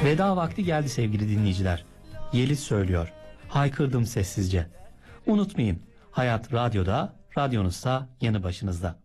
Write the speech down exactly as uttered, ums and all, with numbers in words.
Veda vakti geldi sevgili dinleyiciler. Yeliz söylüyor. Haykırdım sessizce. Unutmayın, hayat radyoda, radyonuzsa yanı başınızda.